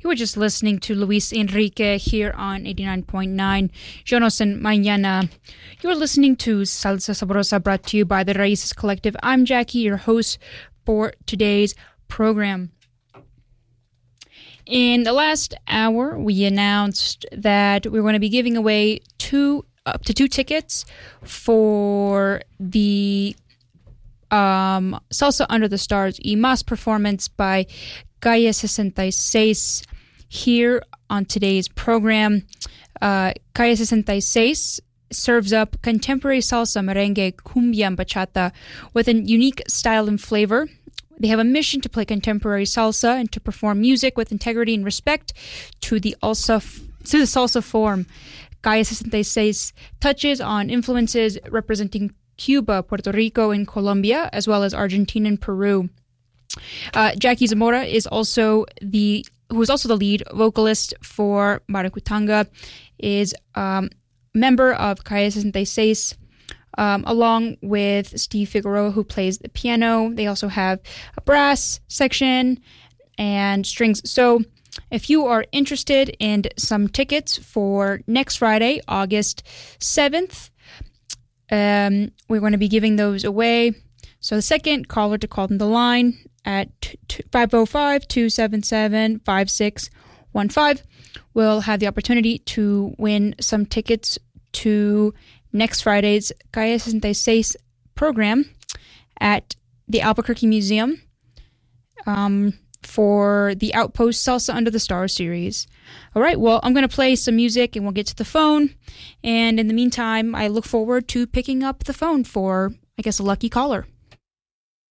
You were just listening to Luis Enrique here on 89.9 Jonos and Mañana. You are listening to Salsa Sabrosa, brought to you by the Raíces Collective. I'm Jackie, your host for today's program. In the last hour, we announced that we were going to be giving away up to two tickets for the Salsa Under the Stars y Más performance by Calle 66 here on today's program. Calle 66 serves up contemporary salsa, merengue, cumbia, and bachata with a unique style and flavor. They have a mission to play contemporary salsa and to perform music with integrity and respect to the salsa form. Calle 66 touches on influences representing Cuba, Puerto Rico, and Colombia, as well as Argentina and Peru. Jackie Zamora who is also the lead vocalist for Maracutanga, is member of Calle 66, along with Steve Figueroa, who plays the piano. They also have a brass section and strings. So if you are interested in some tickets for next Friday, August 7th, we're going to be giving those away. So the second caller to call on the line at 505-277-5615 will have the opportunity to win some tickets to next Friday's Calle 66 program at the Albuquerque Museum for the Outpost Salsa Under the Stars series. All right, well, I'm going to play some music and we'll get to the phone. And in the meantime, I look forward to picking up the phone for, I guess, a lucky caller.